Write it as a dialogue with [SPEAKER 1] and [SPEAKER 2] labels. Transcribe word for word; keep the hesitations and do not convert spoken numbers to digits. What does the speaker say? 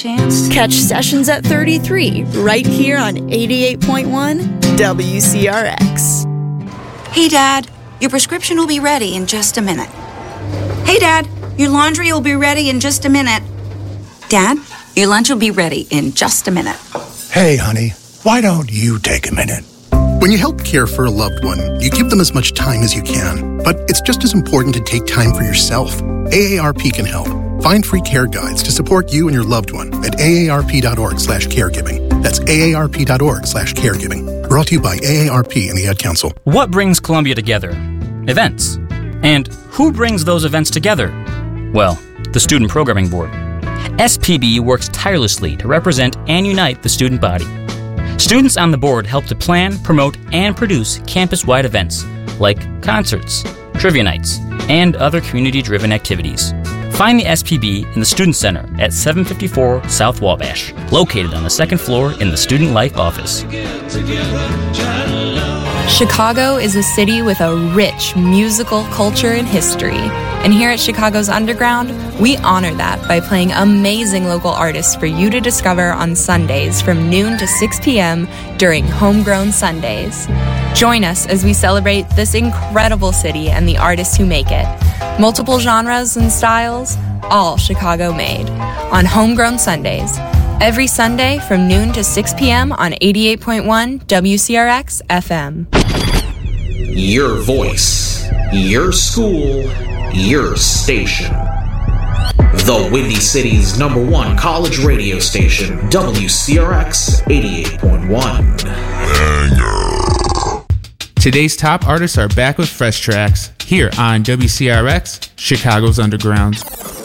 [SPEAKER 1] chance?
[SPEAKER 2] Catch Sessions at thirty-three, right here on eighty-eight point one W C R X.
[SPEAKER 1] Hey, Dad, your prescription will be ready in just a minute. Hey, Dad, your laundry will be ready in just a minute. Dad, your lunch will be ready in just a minute.
[SPEAKER 3] Hey, honey, why don't you take a minute?
[SPEAKER 4] When you help care for a loved one, you give them as much time as you can. But it's just as important to take time for yourself. A A R P can help. Find free care guides to support you and your loved one at aarp.org slash caregiving. That's aarp.org slash caregiving. Brought to you by A A R P and the Ad Council.
[SPEAKER 5] What brings Columbia together? Events. And who brings those events together? Well, the Student Programming Board. S P B works tirelessly to represent and unite the student body. Students on the board help to plan, promote, and produce campus-wide events like concerts, trivia nights, and other community-driven activities. Find the S P B in the Student Center at seven fifty-four South Wabash, located on the second floor in the Student Life office.
[SPEAKER 6] Chicago is a city with a rich musical culture and history. And here at Chicago's Underground, we honor that by playing amazing local artists for you to discover on Sundays from noon to six p.m. during Homegrown Sundays. Join us as we celebrate this incredible city and the artists who make it. Multiple genres and styles, all Chicago made. On Homegrown Sundays, every Sunday from noon to six p.m. on eighty-eight point one W C R X F M.
[SPEAKER 7] Your voice, your school, your station. The Windy City's number one college radio station, W C R X eighty-eight point one.
[SPEAKER 8] Today's top artists are back with fresh tracks here on W C R X, Chicago's Underground.